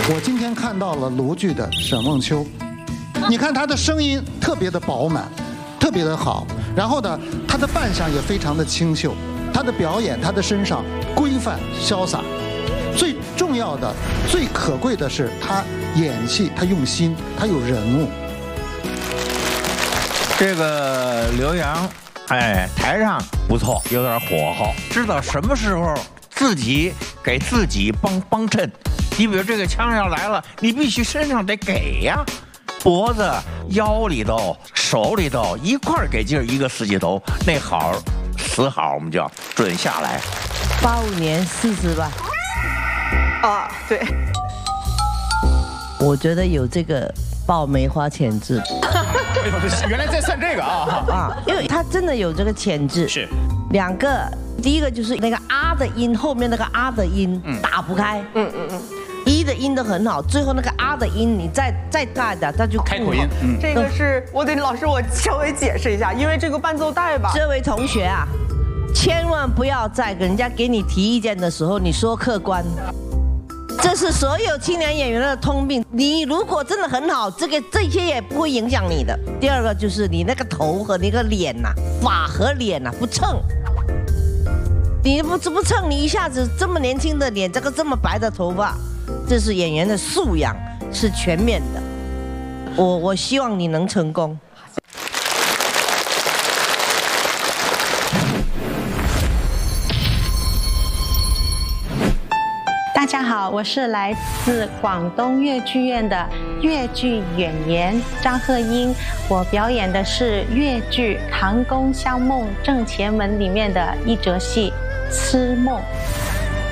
我今天看到了卢剧的沈梦秋，你看她的声音特别的饱满，特别的好，然后呢，她的扮相也非常的清秀，她的表演，她的身上规范潇洒，最重要的、最可贵的是她演戏，她用心，她有人物。 这个刘洋，哎，台上不错，有点火候，知道什么时候自己给自己帮衬。你比如这个枪要来了，你必须身上得给呀，脖子、腰里头、手里头一块儿给劲儿，一个四季头，那好死好，我们叫准下来。 85年40吧。 啊，对。 我觉得有这个爆梅花潜质。 原来在算这个啊！ 啊，因为他真的有这个潜质。 是。 两个，第一个就是那个啊的音，后面那个啊的音打不开。一的音都很好，最后那个啊的音你再大一点，它就开口音。 这个是我得老师，我稍微解释一下，因为这个伴奏带吧。 这位同学啊，千万不要在人家给你提意见的时候，你说客观。这是所有青年演员的通病。你如果真的很好，这些也不会影响你的。第二个就是你那个头和那个脸呐，发和脸呐不称。你不称，你一下子这么年轻的脸，这么白的头发，这是演员的素养，是全面的。我希望你能成功。 大家好，我是来自广东粤剧院的粤剧演员张鹤英，我表演的是粤剧《唐宫香梦正前门》里面的一折戏《痴梦》。